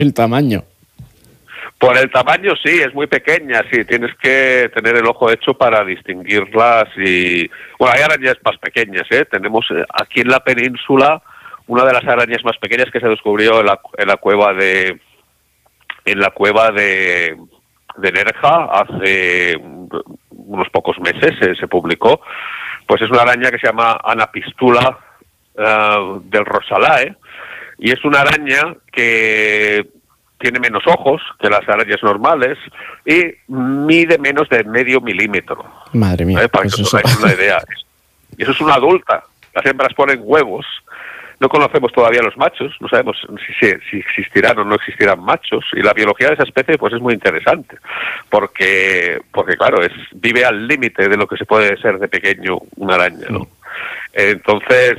el tamaño. Por el tamaño sí, es muy pequeña, sí, tienes que tener el ojo hecho para distinguirlas y... Bueno, hay arañas más pequeñas, ¿eh? Tenemos aquí en la península una de las arañas más pequeñas que se descubrió en la cueva de Nerja hace unos pocos meses, se publicó. Pues es una araña que se llama Anapistula del Rosalae, y es una araña que tiene menos ojos que las arañas normales y mide menos de medio milímetro. Madre mía. Para que os hagáis una idea. Y eso es una adulta. Las hembras ponen huevos. No conocemos todavía los machos, no sabemos si existirán o no existirán machos, y la biología de esa especie pues es muy interesante, porque claro, vive al límite de lo que se puede ser de pequeño una araña, ¿no? Entonces,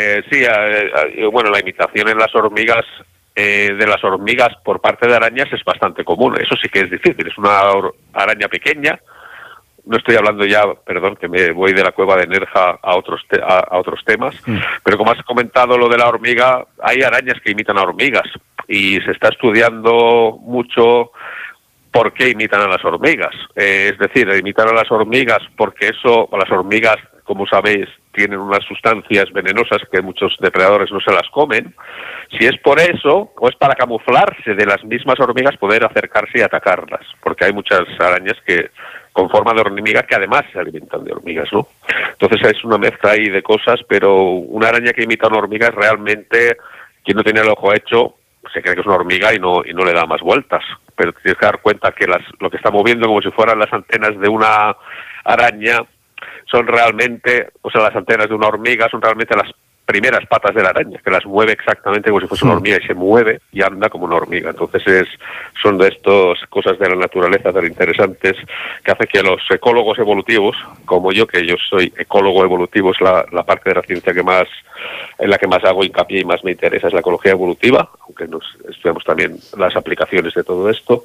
bueno, la imitación en las hormigas, de las hormigas por parte de arañas es bastante común. Eso sí que es difícil, es una araña pequeña. No estoy hablando ya, perdón, que me voy de la cueva de Nerja a otros temas, pero como has comentado lo de la hormiga, hay arañas que imitan a hormigas y se está estudiando mucho por qué imitan a las hormigas. Es decir, imitan a las hormigas porque las hormigas, como sabéis, tienen unas sustancias venenosas que muchos depredadores no se las comen. Si es por eso, o es para camuflarse de las mismas hormigas, poder acercarse y atacarlas, porque hay muchas arañas con forma de hormiga que además se alimentan de hormigas, ¿no? Entonces es una mezcla ahí de cosas, pero una araña que imita a una hormiga es realmente, quien no tiene el ojo hecho, se cree que es una hormiga y no le da más vueltas, pero tienes que dar cuenta que lo que está moviendo como si fueran las antenas de una araña son realmente, las antenas de una hormiga son realmente las primeras patas de la araña, que las mueve exactamente como si fuese una hormiga, y se mueve y anda como una hormiga. Entonces son de estas cosas de la naturaleza tan interesantes que hace que los ecólogos evolutivos, como yo, que yo soy ecólogo evolutivo, es la parte de la ciencia en la que más hago hincapié y más me interesa, es la ecología evolutiva, aunque estudiamos también las aplicaciones de todo esto.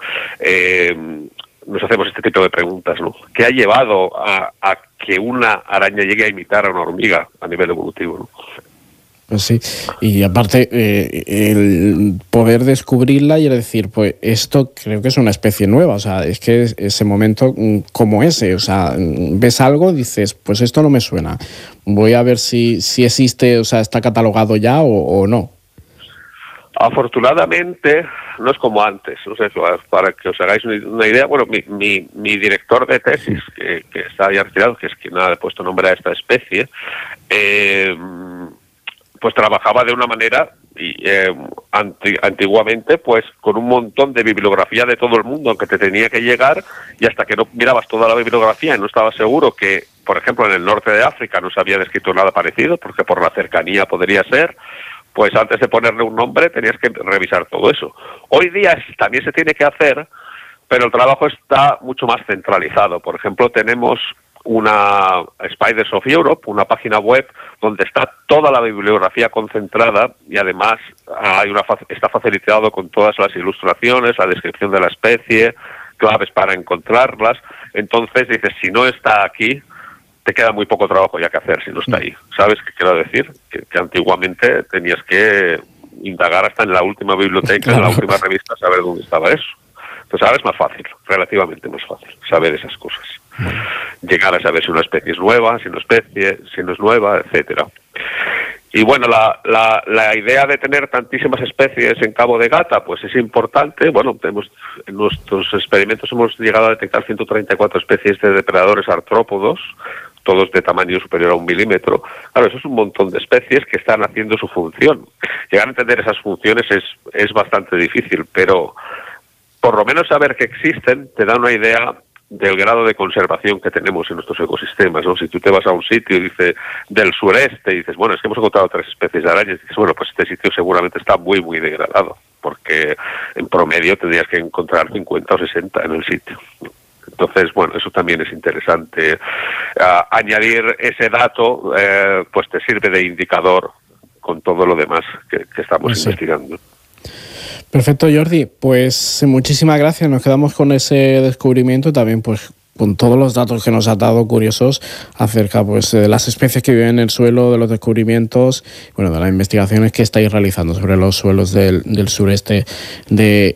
Nos hacemos este tipo de preguntas, ¿no? ¿Qué ha llevado a que una araña llegue a imitar a una hormiga a nivel evolutivo, ¿no? Pues sí, y aparte el poder descubrirla y decir, pues esto creo que es una especie nueva, o sea, es que ese momento como ese, o sea, ves algo, dices, pues esto no me suena, voy a ver si existe, o sea, está catalogado ya o no. Afortunadamente no es como antes, no sé, para que os hagáis una idea. Bueno, mi director de tesis, que está ya retirado, que es quien ha puesto nombre a esta especie, pues trabajaba de una manera antiguamente pues con un montón de bibliografía de todo el mundo, aunque te tenía que llegar, y hasta que no mirabas toda la bibliografía y no estabas seguro que, por ejemplo, en el norte de África no se había descrito nada parecido, porque por la cercanía podría ser, pues antes de ponerle un nombre tenías que revisar todo eso. Hoy día también se tiene que hacer, pero el trabajo está mucho más centralizado. Por ejemplo, tenemos una Spiders of Europe, una página web donde está toda la bibliografía concentrada, y además está facilitado con todas las ilustraciones, la descripción de la especie, claves para encontrarlas. Entonces dices, si no está aquí, te queda muy poco trabajo ya que hacer si no está ahí. ¿Sabes qué quiero decir? Que antiguamente tenías que indagar hasta en la última biblioteca, en la última revista, saber dónde estaba eso. Entonces ahora es más fácil, relativamente más fácil, saber esas cosas. Llegar a saber si una especie es nueva, si no es nueva, etcétera. Y bueno, la idea de tener tantísimas especies en Cabo de Gata, pues es importante. Bueno, en nuestros experimentos hemos llegado a detectar 134 especies de depredadores artrópodos, todos de tamaño superior a 1 milímetro. Claro, eso es un montón de especies que están haciendo su función. Llegar a entender esas funciones es bastante difícil, pero por lo menos saber que existen te da una idea del grado de conservación que tenemos en nuestros ecosistemas, ¿no? Si tú te vas a un sitio del sureste y dices, bueno, es que hemos encontrado 3 especies de arañas, y dices, bueno, pues este sitio seguramente está muy, muy degradado, porque en promedio tendrías que encontrar 50 o 60 en el sitio. Entonces, bueno, eso también es interesante. Añadir ese dato, pues te sirve de indicador con todo lo demás que estamos investigando. Perfecto, Jordi. Pues muchísimas gracias. Nos quedamos con ese descubrimiento. También pues con todos los datos que nos ha dado curiosos acerca pues de las especies que viven en el suelo, de los descubrimientos, bueno, de las investigaciones que estáis realizando sobre los suelos del sureste de